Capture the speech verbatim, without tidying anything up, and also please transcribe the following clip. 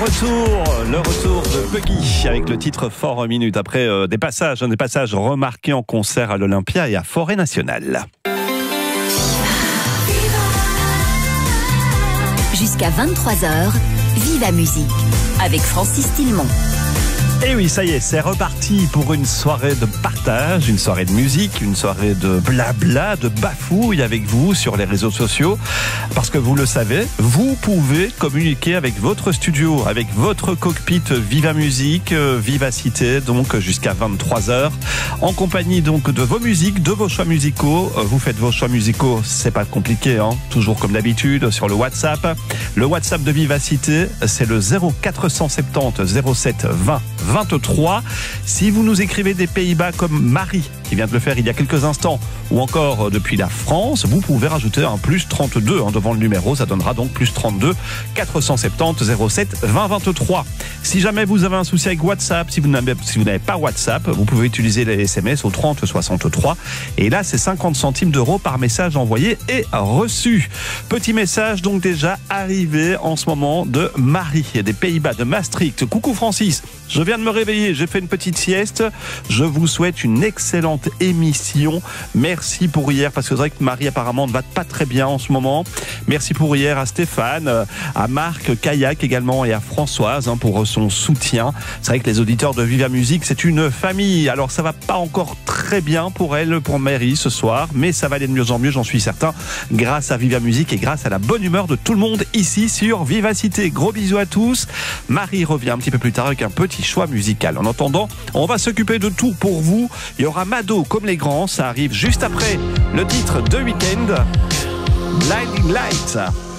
Retour, le retour de Peggy avec le titre Fort Minute après euh, des passages, hein, des passages remarqués en concert à l'Olympia et à Forêt Nationale. Jusqu'à vingt-trois heures, Viva Musique avec Francis Tillemont. Et oui, ça y est, c'est reparti pour une soirée de partage, une soirée de musique, une soirée de blabla, de bafouille avec vous sur les réseaux sociaux. Parce que vous le savez, vous pouvez communiquer avec votre studio, avec votre cockpit Viva Musique, Vivacité, donc jusqu'à vingt-trois heures, en compagnie donc de vos musiques, de vos choix musicaux. Vous faites vos choix musicaux, c'est pas compliqué, hein, toujours comme d'habitude sur le WhatsApp. Le WhatsApp de Vivacité, c'est le zéro quatre cent soixante-dix zéro sept vingt vingt-trois. Si vous nous écrivez des Pays-Bas comme Marie, qui vient de le faire il y a quelques instants, ou encore depuis la France, vous pouvez rajouter un plus trente-deux hein, devant le numéro, ça donnera donc plus trente-deux quatre cent soixante-dix zéro sept vingt vingt-trois. Si jamais vous avez un souci avec WhatsApp, si vous n'avez si vous n'avez pas WhatsApp, vous pouvez utiliser les S M S au trente soixante-trois, et là c'est cinquante centimes d'euros par message envoyé et reçu. Petit message donc déjà arrivé en ce moment de Marie, des Pays-Bas, de Maastricht. Coucou Francis, je viens de me réveiller, j'ai fait une petite sieste, je vous souhaite une excellente émission. Merci pour hier, parce que c'est vrai que Marie apparemment ne va pas très bien en ce moment. Merci pour hier à Stéphane, à Marc, Kayak également, et à Françoise hein, pour son soutien. C'est vrai que les auditeurs de Viva Musique, c'est une famille. Alors ça va pas encore très bien pour elle, pour Mary ce soir, mais ça va aller de mieux en mieux, j'en suis certain, grâce à Viva Musique et grâce à la bonne humeur de tout le monde ici sur Vivacité. Gros bisous à tous. Marie revient un petit peu plus tard avec un petit choix musical. En attendant, on va s'occuper de tout pour vous. Il y aura Mado comme les grands, ça arrive juste après le titre de Weekend, Blinding Lights.